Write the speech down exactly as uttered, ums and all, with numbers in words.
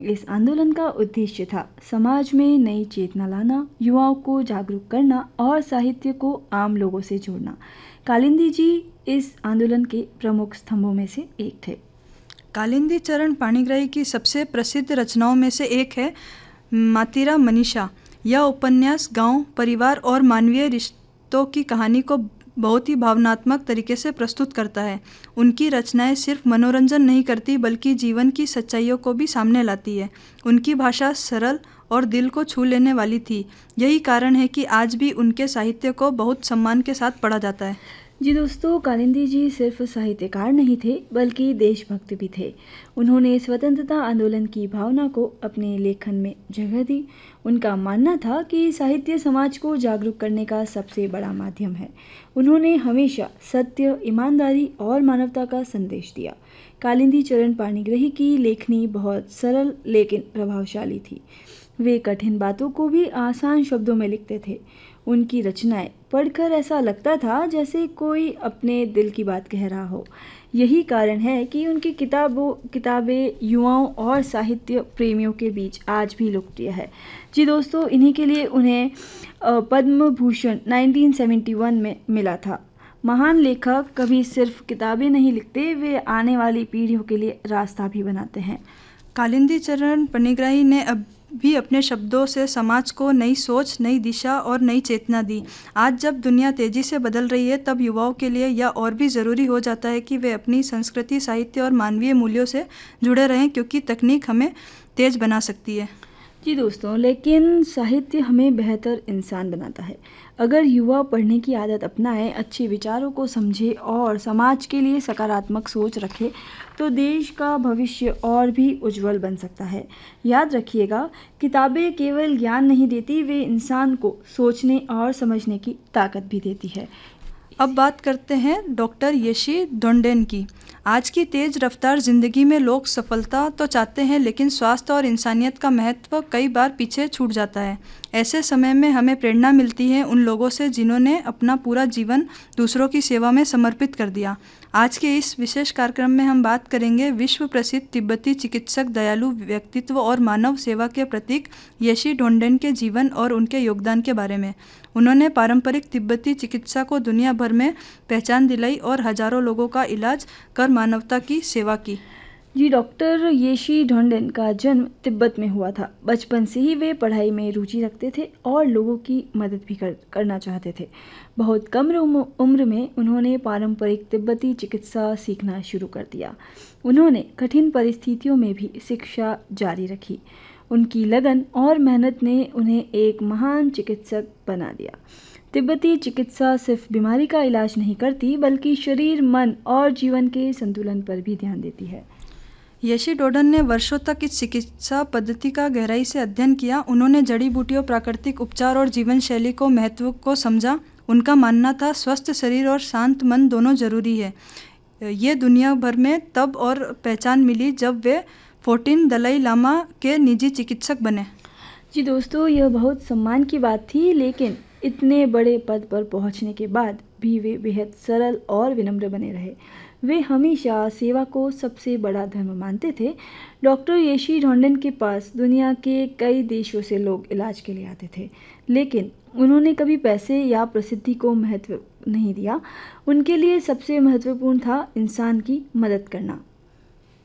इस आंदोलन का उद्देश्य था समाज में नई चेतना लाना, युवाओं को जागरूक करना और साहित्य को आम लोगों से जोड़ना। कालिंदी जी इस आंदोलन के प्रमुख स्तंभों में से एक थे। कालिंदी चरण पाणिग्राही की सबसे प्रसिद्ध रचनाओं में से एक है मातीरा मनीषा। यह उपन्यास गांव, परिवार और मानवीय रिश्तों की कहानी को बहुत ही भावनात्मक तरीके से प्रस्तुत करता है। उनकी रचनाएं सिर्फ मनोरंजन नहीं करती बल्कि जीवन की सच्चाइयों को भी सामने लाती है। उनकी भाषा सरल और दिल को छू लेने वाली थी। यही कारण है कि आज भी उनके साहित्य को बहुत सम्मान के साथ पढ़ा जाता है। जी दोस्तों, कालिंदी जी सिर्फ साहित्यकार नहीं थे बल्कि देशभक्त भी थे। उन्होंने स्वतंत्रता आंदोलन की भावना को अपने लेखन में जगह दी। उनका मानना था कि साहित्य समाज को जागरूक करने का सबसे बड़ा माध्यम है। उन्होंने हमेशा सत्य, ईमानदारी और मानवता का संदेश दिया। कालिंदी चरण पाणिग्राही की लेखनी बहुत सरल लेकिन प्रभावशाली थी। वे कठिन बातों को भी आसान शब्दों में लिखते थे। उनकी रचनाएं पढ़कर ऐसा लगता था जैसे कोई अपने दिल की बात कह रहा हो। यही कारण है कि उनकी किताबों किताबें युवाओं और साहित्य प्रेमियों के बीच आज भी लोकप्रिय है। जी दोस्तों, इन्हीं के लिए उन्हें पद्म भूषण उन्नीस सौ इकहत्तर में मिला था। महान लेखक कभी सिर्फ किताबें नहीं लिखते, वे आने वाली पीढ़ियों के लिए रास्ता भी बनाते हैं। कालिंदी चरण पाणिग्राही ने अब भी अपने शब्दों से समाज को नई सोच, नई दिशा और नई चेतना दी। आज जब दुनिया तेजी से बदल रही है, तब युवाओं के लिए यह और भी ज़रूरी हो जाता है कि वे अपनी संस्कृति, साहित्य और मानवीय मूल्यों से जुड़े रहें, क्योंकि तकनीक हमें तेज बना सकती है। जी दोस्तों, लेकिन साहित्य हमें बेहतर इंसान बनाता है। अगर युवा पढ़ने की आदत अपनाए, अच्छे विचारों को समझे और समाज के लिए सकारात्मक सोच रखे, तो देश का भविष्य और भी उज्जवल बन सकता है। याद रखिएगा, किताबें केवल ज्ञान नहीं देती, वे इंसान को सोचने और समझने की ताकत भी देती है। अब बात करते हैं डॉक्टर येशी ढोंडेन की। आज की तेज़ रफ्तार ज़िंदगी में लोग सफलता तो चाहते हैं, लेकिन स्वास्थ्य और इंसानियत का महत्व कई बार पीछे छूट जाता है। ऐसे समय में हमें प्रेरणा मिलती है उन लोगों से जिन्होंने अपना पूरा जीवन दूसरों की सेवा में समर्पित कर दिया। आज के इस विशेष कार्यक्रम में हम बात करेंगे विश्व प्रसिद्ध तिब्बती चिकित्सक, दयालु व्यक्तित्व और मानव सेवा के प्रतीक येशी ढोंडेन के जीवन और उनके योगदान के बारे में। उन्होंने पारंपरिक तिब्बती चिकित्सा को दुनिया भर में पहचान दिलाई और हजारों लोगों का इलाज कर मानवता की सेवा की। जी, डॉक्टर येशी ढोंडेन का जन्म तिब्बत में हुआ था। बचपन से ही वे पढ़ाई में रुचि रखते थे और लोगों की मदद भी कर, करना चाहते थे। बहुत कम उम्र में उन्होंने पारंपरिक तिब्बती चिकित्सा सीखना शुरू कर दिया। उन्होंने कठिन परिस्थितियों में भी शिक्षा जारी रखी। उनकी लगन और मेहनत ने उन्हें एक महान चिकित्सक बना दिया। तिब्बती चिकित्सा सिर्फ बीमारी का इलाज नहीं करती, बल्कि शरीर, मन और जीवन के संतुलन पर भी ध्यान देती है। येशी ढोंडेन ने वर्षों तक इस चिकित्सा पद्धति का गहराई से अध्ययन किया। उन्होंने जड़ी बूटियों, प्राकृतिक उपचार और जीवन शैली को महत्व को समझा। उनका मानना था स्वस्थ शरीर और शांत मन दोनों जरूरी है। ये दुनिया भर में तब और पहचान मिली जब वे फोर्टीन दलाई लामा के निजी चिकित्सक बने। जी दोस्तों, यह बहुत सम्मान की बात थी, लेकिन इतने बड़े पद पर पहुंचने के बाद भी वे बेहद सरल और विनम्र बने रहे। वे हमेशा सेवा को सबसे बड़ा धर्म मानते थे। डॉक्टर येशी ढोंडेन के पास दुनिया के कई देशों से लोग इलाज के लिए आते थे, लेकिन उन्होंने कभी पैसे या प्रसिद्धि को महत्व नहीं दिया। उनके लिए सबसे महत्वपूर्ण था इंसान की मदद करना।